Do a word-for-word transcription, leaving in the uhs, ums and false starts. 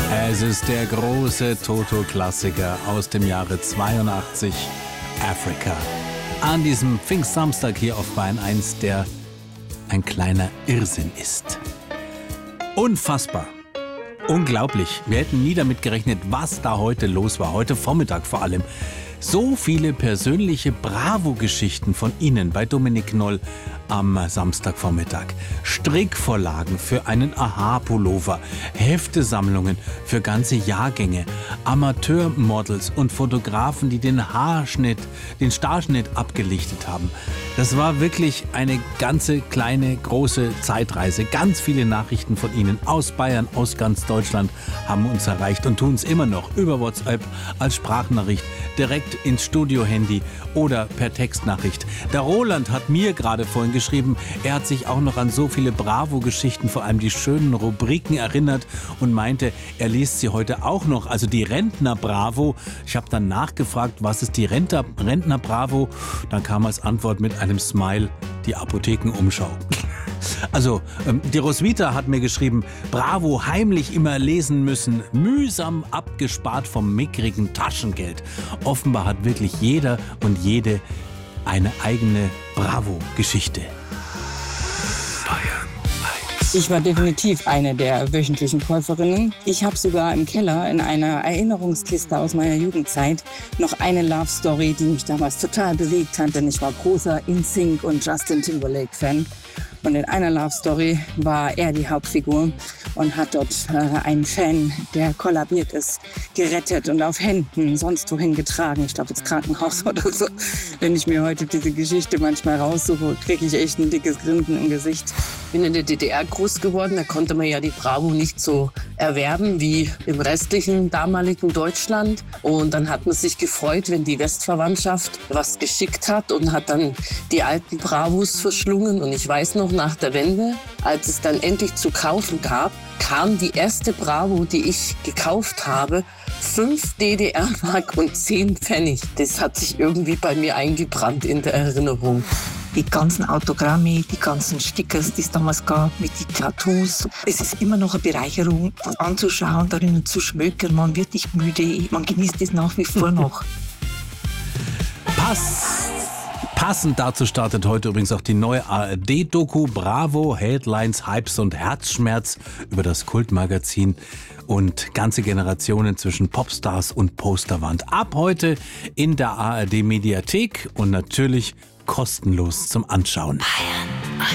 Es ist der große Toto-Klassiker aus dem Jahre zweiundachtzig, Africa. An diesem Pfingstsamstag hier auf Bayern eins, der ein kleiner Irrsinn ist. Unfassbar. Unglaublich. Wir hätten nie damit gerechnet, was da heute los war. Heute Vormittag vor allem. So viele persönliche Bravo-Geschichten von Ihnen bei Dominik Knoll am Samstagvormittag. Strickvorlagen für einen Aha-Pullover, Heftesammlungen für ganze Jahrgänge, Amateurmodels und Fotografen, die den Haarschnitt, den Starschnitt abgelichtet haben. Das war wirklich eine ganze kleine, große Zeitreise. Ganz viele Nachrichten von Ihnen aus Bayern, aus ganz Deutschland haben uns erreicht und tun es immer noch über WhatsApp als Sprachnachricht, direkt ins Studio-Handy oder per Textnachricht. Der Roland hat mir gerade vorhin geschrieben, er hat sich auch noch an so viele Bravo-Geschichten, vor allem die schönen Rubriken erinnert und meinte, er liest sie heute auch noch, also die Rentner-Bravo. Ich habe dann nachgefragt, was ist die Rentner- Rentner-Bravo? Dann kam als Antwort mit einem Smile die Apothekenumschau. Also, ähm, die Roswitha hat mir geschrieben, Bravo heimlich immer lesen müssen, mühsam abgespart vom mickrigen Taschengeld. Offenbar hat wirklich jeder und jede eine eigene Bravo-Geschichte. Ich war definitiv eine der wöchentlichen Käuferinnen. Ich habe sogar im Keller in einer Erinnerungskiste aus meiner Jugendzeit noch eine Love Story, die mich damals total bewegt hat, denn ich war großer In Sync und Justin Timberlake Fan. Und in einer Love Story war er die Hauptfigur und hat dort äh, einen Fan, der kollabiert ist, gerettet und auf Händen sonst wohin getragen. Ich glaube, ins Krankenhaus oder so. Wenn ich mir heute diese Geschichte manchmal raussuche, kriege ich echt ein dickes Grinsen im Gesicht. Ich bin in der D D R groß geworden, da konnte man ja die Bravo nicht so erwerben wie im restlichen damaligen Deutschland. Und dann hat man sich gefreut, wenn die Westverwandtschaft was geschickt hat und hat dann die alten Bravos verschlungen. Und ich weiß noch, nach der Wende, als es dann endlich zu kaufen gab, kam die erste Bravo, die ich gekauft habe, fünf D D R-Mark und zehn Pfennig. Das hat sich irgendwie bei mir eingebrannt in der Erinnerung. Die ganzen Autogramme, die ganzen Stickers, die es damals gab, mit den Tattoos. Es ist immer noch eine Bereicherung, das anzuschauen, darin zu schmökern. Man wird nicht müde, man genießt es nach wie vor noch. Pass! Passend dazu startet heute übrigens auch die neue A R D-Doku Bravo, Headlines, Hypes und Herzschmerz über das Kultmagazin und ganze Generationen zwischen Popstars und Posterwand. Ab heute in der A R D-Mediathek und natürlich kostenlos zum Anschauen. Bayern